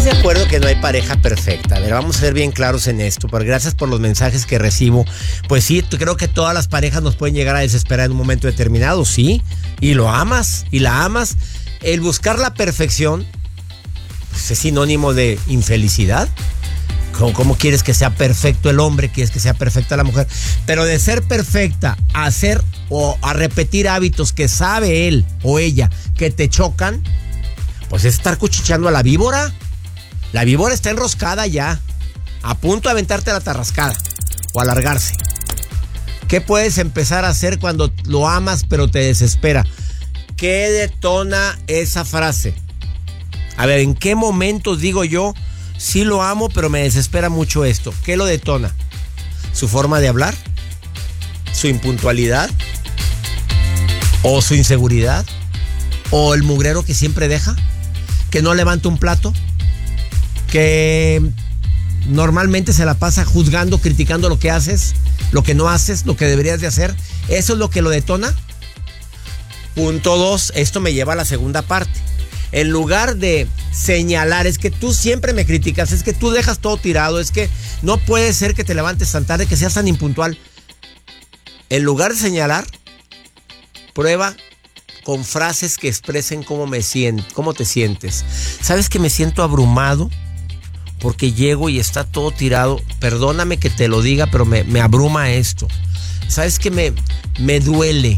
¿Estás de acuerdo que no hay pareja perfecta? A ver, vamos a ser bien claros en esto, porque gracias por los mensajes que recibo. Pues sí, creo que todas las parejas nos pueden llegar a desesperar en un momento determinado, sí. Y lo amas, y la amas. El buscar la perfección pues es sinónimo de infelicidad. ¿Cómo quieres que sea perfecto el hombre? ¿Quieres que sea perfecta la mujer? Pero de ser perfecta a hacer o a repetir hábitos que sabe él o ella que te chocan, pues es estar cuchicheando a la víbora. La víbora está enroscada ya, a punto de aventarte la tarrascada o alargarse. ¿Qué puedes empezar a hacer cuando lo amas pero te desespera? ¿Qué detona esa frase? A ver, ¿en qué momentos digo yo, sí lo amo pero me desespera mucho esto? ¿Qué lo detona? ¿Su forma de hablar? ¿Su impuntualidad? ¿O su inseguridad? ¿O el mugrero que siempre deja? ¿Que no levanta un plato? ¿Que normalmente se la pasa juzgando, criticando lo que haces, lo que no haces, lo que deberías de hacer? ¿Eso es lo que lo detona? Punto 2, esto me lleva a la segunda parte. En lugar de señalar, es que tú siempre me criticas, es que tú dejas todo tirado, es que no puede ser que te levantes tan tarde, que seas tan impuntual. En lugar de señalar, prueba con frases que expresen cómo me siento, cómo te sientes. ¿Sabes que me siento abrumado? Porque llego y está todo tirado. Perdóname que te lo diga, pero me abruma esto. ¿Sabes que me duele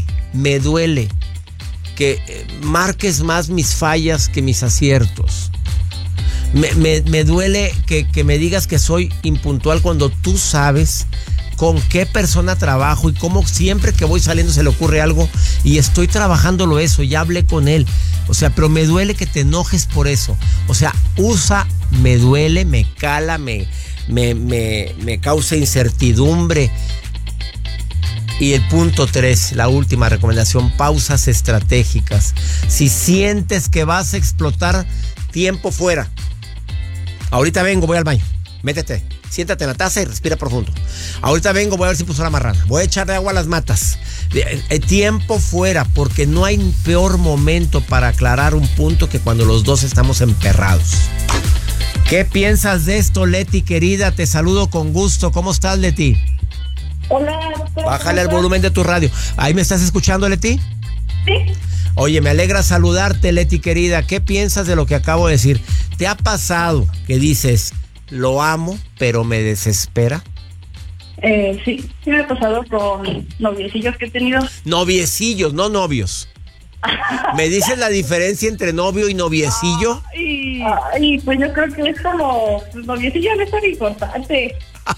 que marques más mis fallas que mis aciertos? Me duele que me digas que soy impuntual cuando tú sabes con qué persona trabajo y cómo siempre que voy saliendo se le ocurre algo y estoy trabajándolo eso, ya hablé con él. O sea, pero me duele que te enojes por eso. O sea, usa me duele, me cala, me causa incertidumbre. Y el punto 3, la última recomendación, pausas estratégicas. Si sientes que vas a explotar, tiempo fuera. Ahorita vengo, voy al baño. Métete, siéntate en la taza y respira profundo. Ahorita vengo, voy a ver si puso la marrana. Voy a echarle agua a las matas. Tiempo fuera, porque no hay peor momento para aclarar un punto que cuando los dos estamos emperrados. ¿Qué piensas de esto, Leti, querida? Te saludo con gusto. ¿Cómo estás, Leti? Hola. Bájale el volumen de tu radio. ¿Ahí me estás escuchando, Leti? Sí. Oye, me alegra saludarte, Leti, querida. ¿Qué piensas de lo que acabo de decir? ¿Te ha pasado que dices, lo amo, pero me desespera? Sí me ha pasado con noviecillos que he tenido. Noviecillos, no novios. ¿Me dices la diferencia entre novio y noviecillo? Ay, pues yo creo que es como, noviecillo no es tan importante.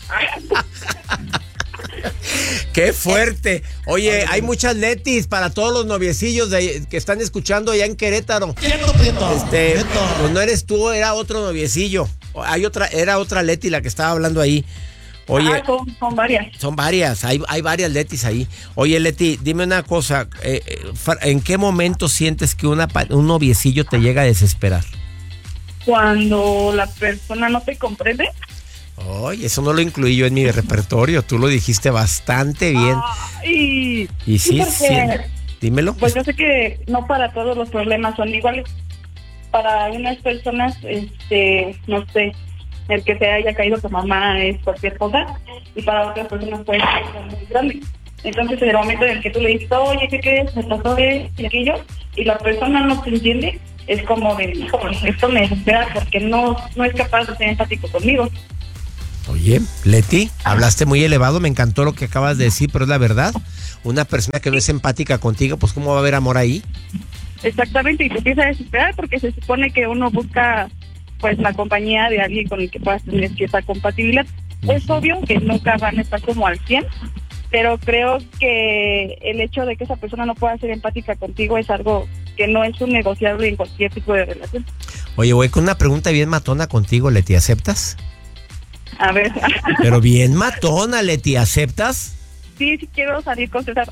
¡Qué fuerte! Oye, hay muchas Letis para todos los noviecillos que están escuchando allá en Querétaro. Pues no eres tú, era otro noviecillo. Era otra Leti la que estaba hablando ahí. Oye, son varias. Son varias, hay varias Letis ahí. Oye, Leti, dime una cosa, ¿en qué momento sientes que un noviecillo te llega a desesperar? Cuando la persona no te comprende. Oye, eso no lo incluí yo en mi repertorio, tú lo dijiste bastante bien. Y sí, dímelo. Pues yo sé que no para todos los problemas son iguales. Para unas personas, no sé, el que se haya caído tu mamá es cualquier cosa, y para otras personas puede ser muy grande. Entonces, en el momento en el que tú le dices, oye, ¿qué crees? Me pasó esto y aquello, y la persona no te entiende, es como de, híjole, esto me desespera porque no es capaz de ser empático conmigo. Oye, Leti, hablaste muy elevado, me encantó lo que acabas de decir, pero es la verdad. Una persona que no es empática contigo, pues ¿cómo va a haber amor ahí? Exactamente, y te empieza a desesperar porque se supone que uno busca pues la compañía de alguien con el que puedas tener cierta compatibilidad. Es obvio que nunca van a estar como al 100, pero creo que el hecho de que esa persona no pueda ser empática contigo es algo que no es un negociable en cualquier tipo de relación. Oye, voy con una pregunta bien matona contigo, Leti, ¿aceptas? A ver. Pero bien matona, Leti, ¿aceptas? Sí quiero salir con César.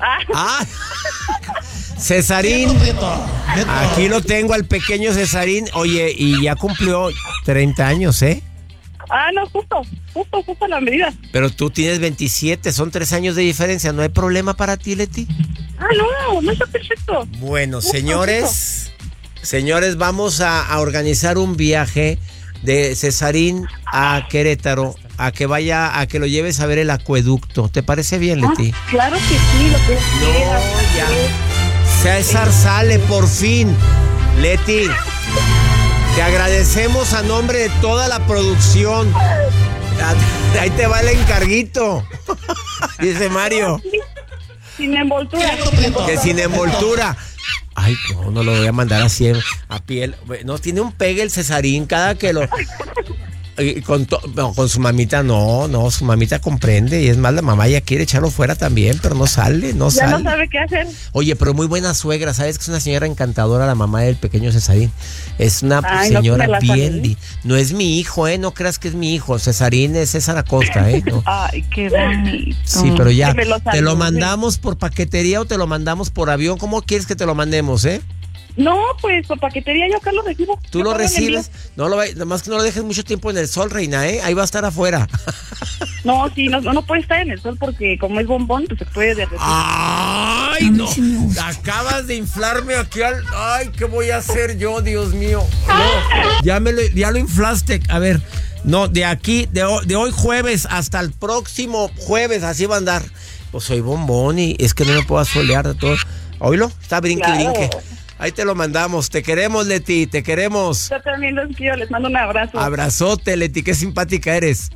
Cesarín, aquí lo tengo al pequeño Cesarín. Oye, y ya cumplió 30 años, ¿eh? No, justo la medida. Pero tú tienes 27, son 3 años de diferencia. ¿No hay problema para ti, Leti? No está perfecto. Bueno, señores, vamos a organizar un viaje de Cesarín a Querétaro, a que lo lleves a ver el acueducto. ¿Te parece bien, Leti? Claro que sí, lo que quieras. Ya. César sale por fin. Leti, te agradecemos a nombre de toda la producción. Ahí te va el encarguito. Dice Mario. Sin envoltura. Que sin envoltura. Ay, no lo voy a mandar así a piel. No, tiene un pegue el Cesarín cada que lo... Con su mamita no, su mamita comprende. Y es más, la mamá ya quiere echarlo fuera también, pero no sale. Ya no sabe qué hacer. Oye, pero muy buena suegra, ¿sabes? Que es una señora encantadora, la mamá del pequeño Cesarín. Es una señora bien... No es mi hijo, no creas que es mi hijo. Cesarín es César Acosta, No. Ay, qué bonito. Sí, pero ya, ¿te lo mandamos por paquetería o te lo mandamos por avión? ¿Cómo quieres que te lo mandemos, No, pues por paquetería yo acá lo recibo. ¿Tú lo recibes? Nomás que no lo dejes mucho tiempo en el sol, reina, Ahí va a estar afuera. No, sí, no puede estar en el sol porque como es bombón, pues se puede derretir. ¡Ay, no! Acabas de inflarme aquí ¡Ay, qué voy a hacer yo, Dios mío! No, ya lo inflaste. A ver, no, de hoy jueves hasta el próximo jueves, así va a andar. Pues soy bombón y es que no me puedo asolear de todo. ¿Oílo? Está brinque. Ahí te lo mandamos. Te queremos, Leti, te queremos. Yo también los quiero, les mando un abrazo. Abrazote, Leti, qué simpática eres.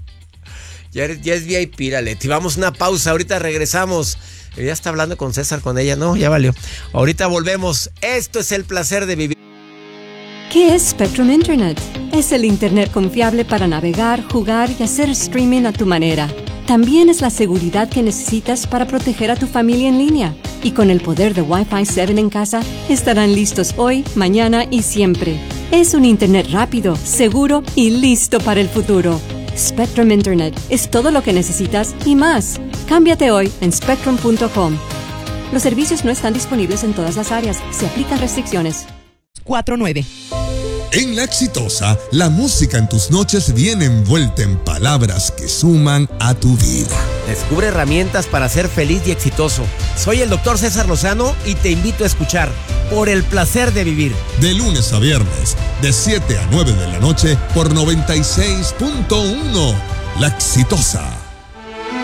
Ya es VIP, la Leti. Vamos a una pausa, ahorita regresamos. Ya está hablando con César, con ella. No, ya valió. Ahorita volvemos. Esto es el placer de vivir. ¿Qué es Spectrum Internet? Es el internet confiable para navegar, jugar y hacer streaming a tu manera. También es la seguridad que necesitas para proteger a tu familia en línea. Y con el poder de Wi-Fi 7 en casa, estarán listos hoy, mañana y siempre. Es un internet rápido, seguro y listo para el futuro. Spectrum Internet es todo lo que necesitas y más. Cámbiate hoy en spectrum.com. Los servicios no están disponibles en todas las áreas. Se aplican restricciones. 49. En La Exitosa, la música en tus noches viene envuelta en palabras que suman a tu vida. Descubre herramientas para ser feliz y exitoso. Soy el Dr. César Lozano y te invito a escuchar Por el placer de vivir. De lunes a viernes, de 7 a 9 de la noche, por 96.1. La Exitosa.